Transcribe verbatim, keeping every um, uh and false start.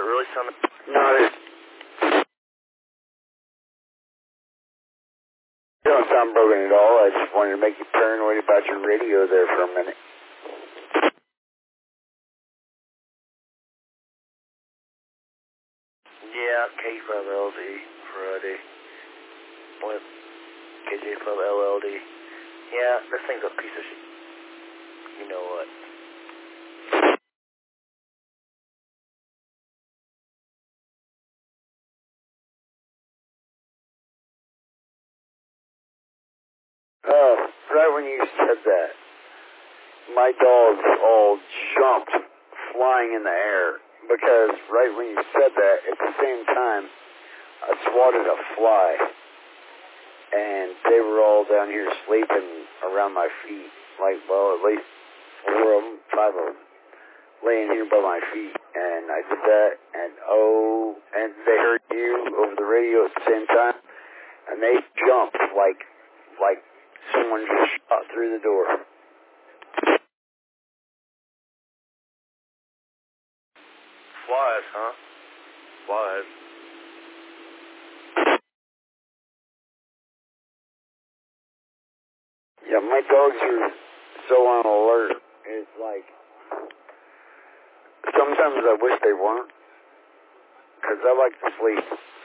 really sound... No, it don't sound broken at all. I just wanted to make you paranoid about your radio there for a minute. Yeah, K five L D, Friday. What? K J five L L D. Yeah, this thing's a piece of shit. You know what? Oh, right when you said that, my dogs all jumped flying in the air because right when you said that, at the same time, I swatted a fly and they were all down here sleeping around my feet. Like, well, at least four of them, five of them, laying here by my feet. And I did that, and oh, and they heard you over the radio at the same time, and they jumped like, like someone just shot through the door. Flies, huh? Flies. Yeah, my dogs are so on alert. It's like, sometimes I wish they weren't, because I like to sleep.